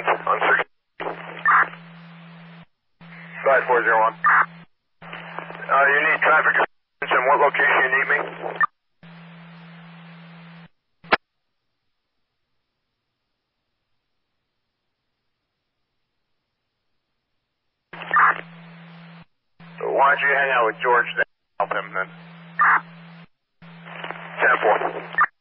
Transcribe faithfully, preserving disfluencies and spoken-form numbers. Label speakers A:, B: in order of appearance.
A: assistance on six. Five four zero one. Uh, you need traffic assistance, and what location you need me? Why don't you hang out with George then? Help him then. ten four.